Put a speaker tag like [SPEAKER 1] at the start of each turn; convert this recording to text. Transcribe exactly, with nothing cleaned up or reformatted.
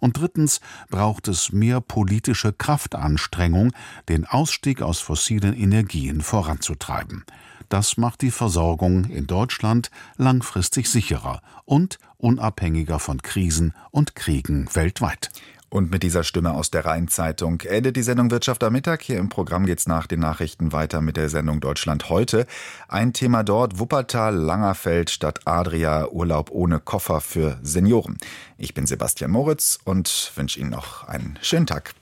[SPEAKER 1] Und drittens braucht es mehr politische Kraftanstrengung, den Ausstieg aus fossilen Energien voranzutreiben. Das macht die Versorgung in Deutschland langfristig sicherer und unabhängiger von Krisen und Kriegen weltweit.
[SPEAKER 2] Und mit dieser Stimme aus der Rhein-Zeitung endet die Sendung Wirtschaft am Mittag. Hier im Programm geht's nach den Nachrichten weiter mit der Sendung Deutschland heute. Ein Thema dort: Wuppertal, Langerfeld statt Adria, Urlaub ohne Koffer für Senioren. Ich bin Sebastian Moritz und wünsche Ihnen noch einen schönen Tag.